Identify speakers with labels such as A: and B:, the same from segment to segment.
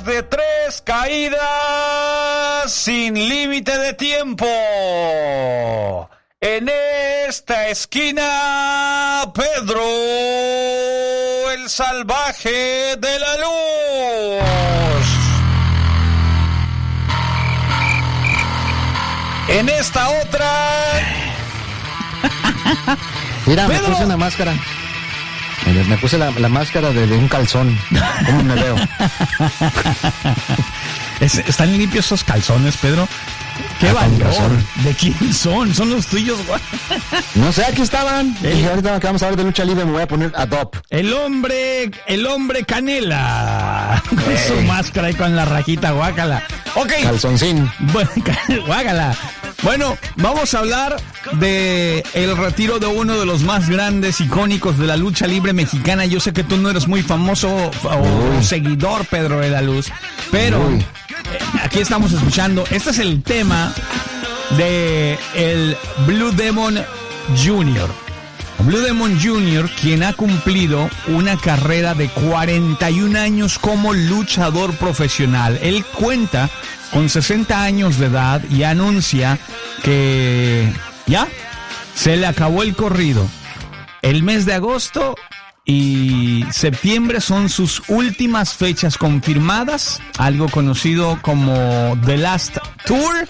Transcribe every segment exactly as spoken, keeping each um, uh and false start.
A: de tres caídas sin límite de tiempo. En esta esquina, Pedro, el salvaje de la luz. En esta otra...
B: Mira,
A: Pedro.
B: me puse una máscara. Me, me puse la, la máscara de, de un calzón. ¿Cómo me veo?
C: Es, ¿Están limpios esos calzones, Pedro? ¡Qué
B: Ah, con
C: valor!
B: razón.
C: ¿De quién son? ¿Son los tuyos, güey?
B: No sé, aquí estaban.
C: Eh.
B: Dije, ahorita que vamos a hablar de lucha libre me voy a poner Adopt.
C: El hombre, el hombre Canela. Con
B: Ey.
C: su máscara y con la rajita, guácala. Ok.
B: Calzoncín.
C: Bueno, guácala. Bueno, vamos a hablar de el retiro de uno de los más grandes, icónicos de la lucha libre mexicana. Yo sé que tú no eres muy famoso o, o seguidor, Pedro de la Luz, pero
B: Uy.
C: eh, aquí estamos escuchando. Este es el tema de el Blue Demon junior Blue Demon junior, quien ha cumplido una carrera de cuarenta y un años como luchador profesional. Él cuenta con sesenta años de edad y anuncia que ya se le acabó el corrido. El mes de agosto y septiembre son sus últimas fechas confirmadas, algo conocido como The Last Tour.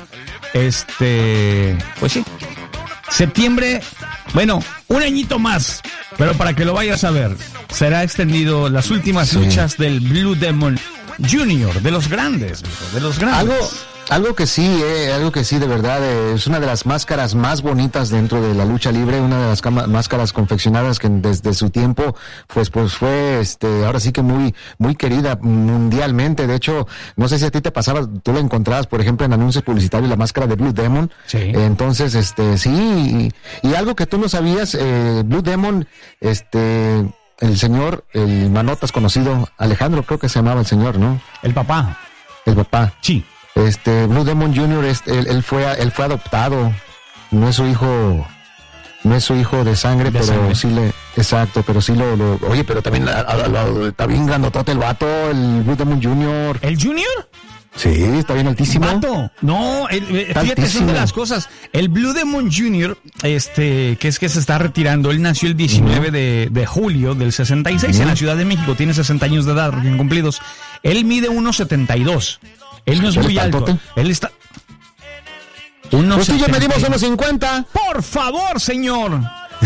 C: Este, pues sí, septiembre, bueno, un añito más, pero para que lo vayas a ver, será extendido las últimas
B: Sí.
C: luchas del Blue Demon junior, de los grandes, de los grandes.
B: Algo, algo que sí, eh, algo que sí, de verdad, eh, es una de las máscaras más bonitas dentro de la lucha libre, una de las cama- máscaras confeccionadas que desde su tiempo, pues, pues fue, este, ahora sí que muy, muy querida mundialmente. De hecho, no sé si a ti te pasaba, tú la encontrabas, por ejemplo, en anuncios publicitarios, la máscara de Blue Demon.
C: Sí.
B: Eh, entonces, este, sí, y, y algo que tú no sabías, eh, Blue Demon, este, el señor, el manotas conocido, Alejandro, creo que se llamaba el señor, ¿no?
C: El papá,
B: El papá.
C: sí.
B: Este, Blue Demon junior, este, él, él fue, él fue adoptado. No es su hijo, no es su hijo de sangre,
C: De
B: pero
C: sangre.
B: sí le, exacto, pero sí lo, lo oye, pero también la- la- la- está bien grandotote el vato, el Blue Demon junior.
C: ¿El junior?
B: Sí, está bien altísimo.
C: Vato, no, el, eh,
B: Está
C: fíjate, es una de
B: altísimo.
C: las cosas. El Blue Demon junior, este, que es que se está retirando, él nació el diecinueve de, de julio del sesenta y seis en la Ciudad de México, tiene sesenta años de edad, recién cumplidos. Él mide uno setenta y dos. Él no es
B: ¿Él
C: muy
B: está
C: alto.
B: altote?
C: Él está... uno
B: Pues tú ya
C: setenta y
B: medimos
C: dos.
B: unos cincuenta.
C: Por favor, señor.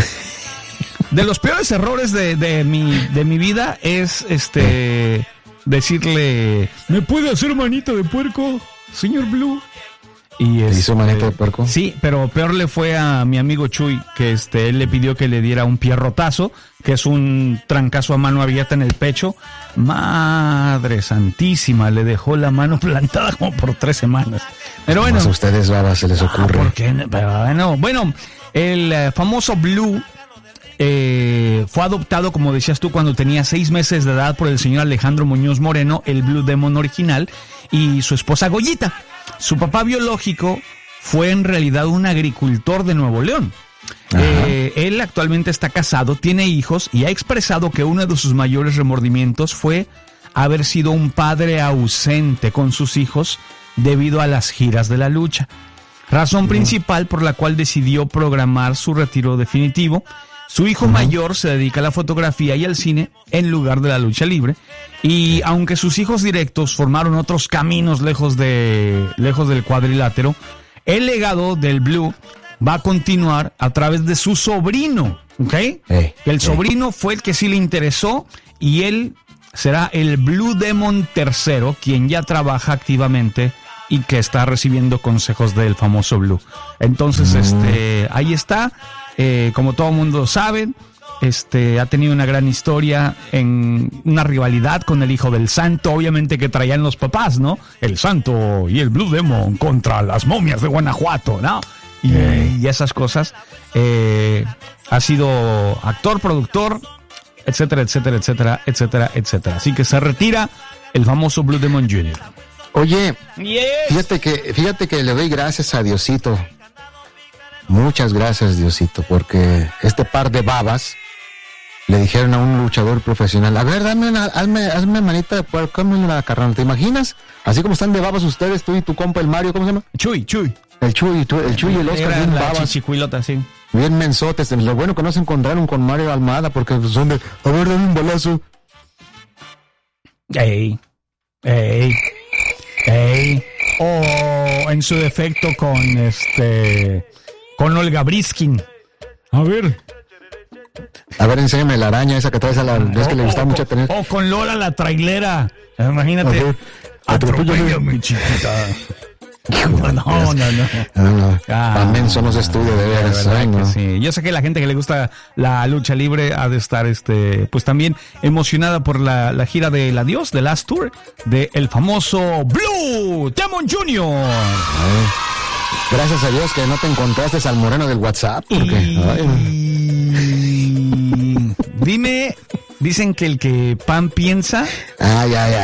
C: De los peores errores de, de mi de mi vida es este decirle, ¿me puede hacer manito de puerco, señor Blue? Y
B: ¿Le hizo
C: este,
B: manito de puerco?
C: Sí, pero peor le fue a mi amigo Chuy, que este él le pidió que le diera un pierrotazo, que es un trancazo a mano abierta en el pecho. Madre santísima, le dejó la mano plantada como por tres semanas. Pero bueno,
B: Más a ustedes, baba, se les
C: Ah,
B: ocurre.
C: ¿por qué no? Pero bueno, bueno, el eh, famoso Blue eh, fue adoptado, como decías tú, cuando tenía seis meses de edad por el señor Alejandro Muñoz Moreno, el Blue Demon original, y su esposa Goyita. Su papá biológico fue en realidad un agricultor de Nuevo León. Eh, él actualmente está casado, tiene hijos y ha expresado que uno de sus mayores remordimientos fue haber sido un padre ausente con sus hijos debido a las giras de la lucha. Razón principal por la cual decidió programar su retiro definitivo. Su hijo mayor se dedica a la fotografía y al cine en lugar de la lucha libre. Y aunque sus hijos directos formaron otros caminos lejos de lejos del cuadrilátero, el legado del Blue va a continuar a través de su sobrino, ¿ok?
B: Ey,
C: el
B: ey.
C: sobrino fue el que sí le interesó y él será el Blue Demon tercero, quien ya trabaja activamente y que está recibiendo consejos del famoso Blue. Entonces, este, ahí está. Eh, como todo mundo sabe, este, ha tenido una gran historia en una rivalidad con el hijo del santo, obviamente que traían los papás, ¿no? El santo y el Blue Demon contra las momias de Guanajuato, ¿no? Y, y esas cosas. Eh, ha sido actor, productor, etcétera, etcétera, etcétera, etcétera, etcétera. Así que se retira el famoso Blue Demon junior
B: Oye,
C: Yes.
B: fíjate que, fíjate que le doy gracias a Diosito. Muchas gracias, Diosito, porque este par de babas le dijeron a un luchador profesional, a ver, dame una, hazme, hazme manita de puerco, hazme una carnal, ¿te imaginas? Así como están de babas ustedes, tú y tu compa el Mario, ¿cómo se llama?
C: Chuy, Chuy.
B: El Chuy, tú, el Chuy y el Oscar,
C: Era
B: bien
C: la
B: babas.
C: chichicuilota, sí.
B: Bien mensotes, lo bueno que no se encontraron con Mario Almada, porque son de, a ver, dame un balazo.
C: Ey, ey, ey. O en su defecto con este, con Olga Briskin. A ver.
B: A ver, enséñame la araña esa que traes a la... Es que le gustaba mucho tener...
C: O con Lola la trailera. Imagínate.
B: A ver,
C: Atropéllame, chiquita. No, no, no. no.
B: No, no.
C: Ah,
B: También son los estudios de veras.
C: verdad
B: Ay,
C: que
B: no.
C: sí. Yo sé que la gente que le gusta la lucha libre ha de estar, este, pues también emocionada por la, la gira del adiós, de Last Tour, de el famoso Blue Demon junior
B: Ay, gracias a Dios que no te encontraste al moreno del WhatsApp, porque...
C: Y...
B: Ay.
C: Dime, dicen que el que pan piensa...
B: Ay, ay, ay.